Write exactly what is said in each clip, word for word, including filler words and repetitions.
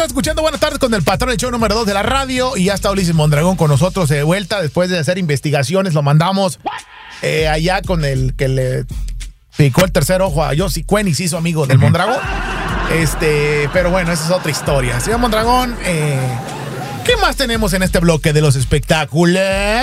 estás escuchando Buenas Tardes con el Patrón, el show número dos de la radio. Y ya está Ulises Mondragón con nosotros de vuelta. Después de hacer investigaciones, lo mandamos eh, allá con el que le picó el tercer ojo a Yossi Cuen y se hizo amigo del Mondragón. Este, pero bueno, esa es otra historia. Señor Mondragón, eh, ¿qué más tenemos en este bloque de los espectáculos?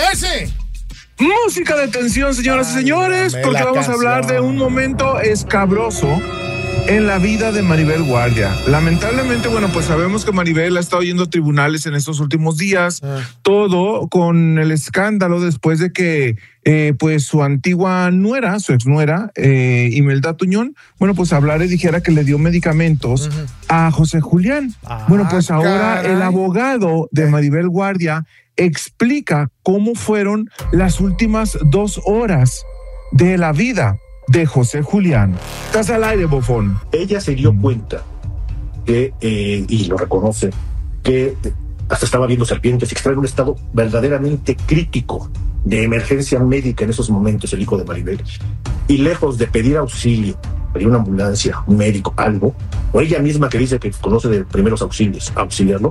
Música de tensión, señoras Ay, y señores, porque vamos canción. a hablar de un momento escabroso en la vida de Maribel Guardia. Lamentablemente, bueno, pues sabemos que Maribel ha estado yendo a tribunales en estos últimos días, ah. todo con el escándalo después de que eh, pues su antigua nuera, su exnuera, eh, Imelda Tuñón, bueno, pues hablara y dijera que le dio medicamentos uh-huh. a José Julián. Ah, bueno, pues ahora caray. el abogado de Maribel Guardia explica cómo fueron las últimas dos horas de la vida de José Julián. Estás al aire, bofón. Ella se dio cuenta que, eh, y lo reconoce, que hasta estaba viendo serpientes y que estaba en un estado verdaderamente crítico de emergencia médica en esos momentos, el hijo de Maribel. Y lejos de pedir auxilio, pedir una ambulancia, un médico, algo, o ella misma que dice que conoce de primeros auxilios, auxiliarlo,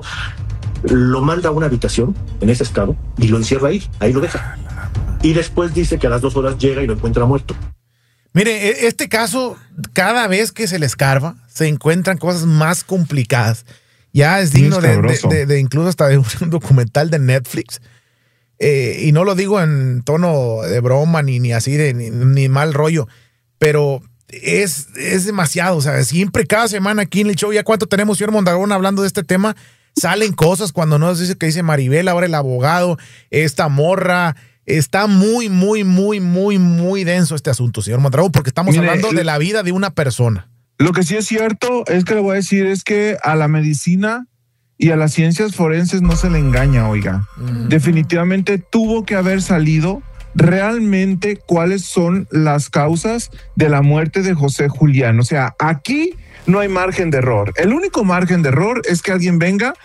lo manda a una habitación en ese estado y lo encierra ahí, ahí lo deja. Y después dice que a las dos horas llega y lo encuentra muerto. Mire, este caso, cada vez que se le escarba, se encuentran cosas más complicadas. Ya es digno de, de, de, de incluso hasta de un documental de Netflix. Eh, y no lo digo en tono de broma, ni, ni así, de, ni, ni mal rollo. Pero es, es demasiado. O sea, siempre, cada semana aquí en el show, ya cuánto tenemos, señor Mondragón, hablando de este tema, salen cosas cuando nos dice que dice Maribel, ahora el abogado, esta morra. Está muy, muy, muy, muy, muy denso este asunto, señor Mondragón, porque estamos Mire, hablando de la vida de una persona. Lo que sí es cierto es que le voy a decir es que a la medicina y a las ciencias forenses no se le engaña, oiga. Mm. Definitivamente tuvo que haber salido realmente cuáles son las causas de la muerte de José Julián. O sea, aquí no hay margen de error. El único margen de error es que alguien venga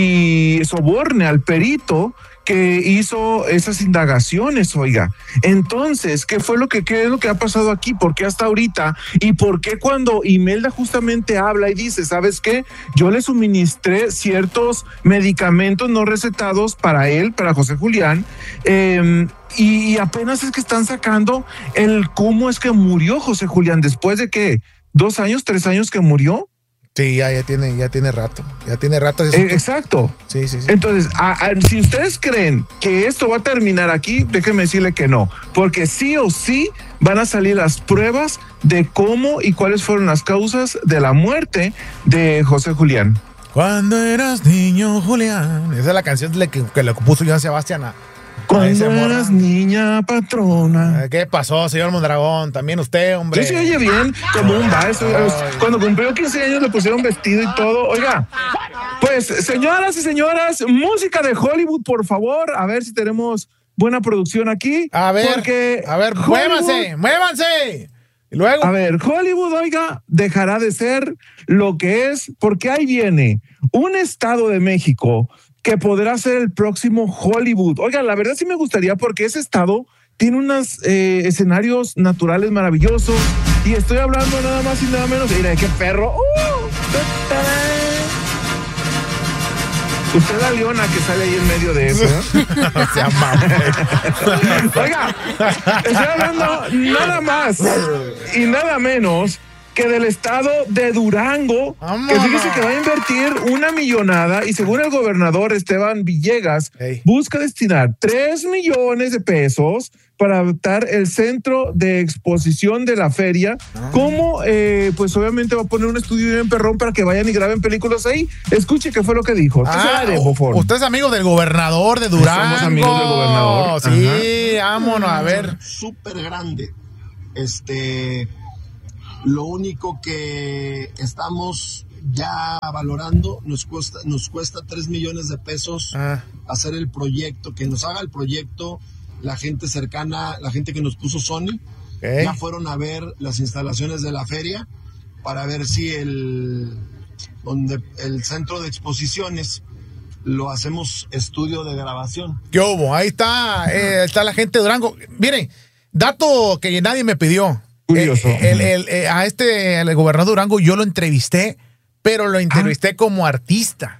y soborne al perito que hizo esas indagaciones, oiga. Entonces, ¿qué fue lo que, qué es lo que ha pasado aquí? ¿Por qué hasta ahorita? ¿Y por qué cuando Imelda justamente habla y dice, ¿sabes qué? Yo le suministré ciertos medicamentos no recetados para él, para José Julián, eh, y apenas es que están sacando el cómo es que murió José Julián, después de que dos años, tres años que murió. Sí, ya, ya tiene, ya tiene rato, ya tiene rato. Eh, exacto. Sí, sí, sí. Entonces, a, a, si ustedes creen que esto va a terminar aquí, déjenme decirle que no, porque sí o sí van a salir las pruebas de cómo y cuáles fueron las causas de la muerte de José Julián. Cuando eras niño, Julián. Esa es la canción que, que le compuso Joan Sebastián a Cuando eras niña patrona. ¿Qué pasó, señor Mondragón? También usted, hombre. Yo se oye bien, como un vals. Cuando cumplió quince años le pusieron vestido y todo. Oiga, pues, señoras y señores, música de Hollywood, por favor. A ver si tenemos buena producción aquí. A ver, porque a ver, muévanse, muévanse. Y luego. A ver, Hollywood, oiga, dejará de ser lo que es, porque ahí viene un estado de México que podrá ser el próximo Hollywood. Oigan, la verdad sí me gustaría porque ese estado tiene unos eh, escenarios naturales maravillosos y estoy hablando nada más y nada menos. Mira, qué perro. Uh, Usted la leona que sale ahí en medio de eso, ¿eh? Se ama. Oiga, estoy hablando nada más y nada menos que del estado de Durango, ¡Vámonos! Que fíjese que va a invertir una millonada y según el gobernador Esteban Villegas, hey. busca destinar tres millones de pesos para adaptar el centro de exposición de la feria, ah. como eh, pues obviamente va a poner un estudio bien perrón para que vayan y graben películas ahí. Escuche qué fue lo que dijo. Ah, usted es amigo del gobernador de Durango. Somos amigos del gobernador. Sí, Ajá. vámonos, a ver. Súper grande. Este... Lo único que estamos ya valorando, nos cuesta, nos cuesta tres millones de pesos ah. hacer el proyecto, que nos haga el proyecto la gente cercana, la gente que nos puso Sony, okay. ya fueron a ver las instalaciones de la feria para ver si el, donde el centro de exposiciones lo hacemos estudio de grabación. ¿Qué hubo? Ahí está, eh, está la gente de Durango. Miren, dato que nadie me pidió. Curioso. El, el, el, a este, el gobernador Durango, yo lo entrevisté, pero lo entrevisté ah. como artista.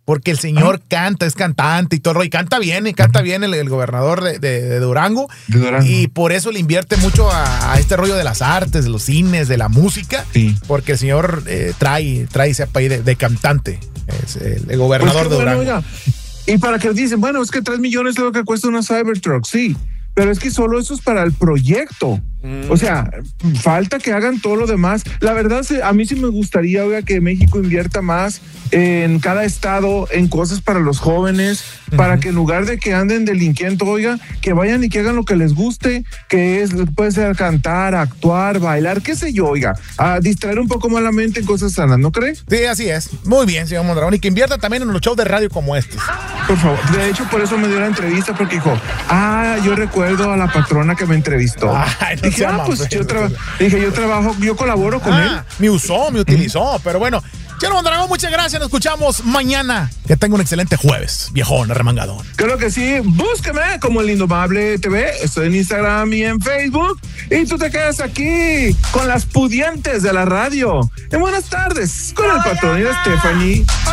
porque el señor ah. canta, es cantante y todo, y canta bien, y canta bien el, el gobernador de, de, de, Durango, de Durango, y por eso le invierte mucho a, a este rollo de las artes, de los cines, de la música, sí. porque el señor eh, trae, trae ese país de, de cantante, es el, el gobernador pues de Durango. Bueno, y para que dicen, bueno, es que tres millones es lo que cuesta una Cybertruck, sí, pero es que solo eso es para el proyecto. Mm. O sea, falta que hagan todo lo demás. La verdad, a mí sí me gustaría, oiga, que México invierta más en cada estado, en cosas para los jóvenes, uh-huh. para que en lugar de que anden delinquiendo, oiga, que vayan y que hagan lo que les guste, que es, puede ser cantar, actuar, bailar, qué sé yo, oiga, a distraer un poco más la mente en cosas sanas, ¿no crees? Sí, así es. Muy bien, señor Mondragón, y que invierta también en los shows de radio como este. Por favor. De hecho, por eso me dio la entrevista, porque dijo, ah, yo recuerdo a la patrona que me entrevistó. Ay, no dije, ah, pues yo, tra- dije, yo trabajo, yo colaboro con ah, él. Me usó, me utilizó, ¿Mm? Pero bueno, señor Mondragón, muchas gracias. Nos escuchamos mañana. Que tenga un excelente jueves, viejón, remangadón. Creo que sí. Búsqueme como El Indomable T V. Estoy en Instagram y en Facebook. Y tú te quedas aquí con las pudientes de la radio. En buenas tardes con el patrón y la Stephanie.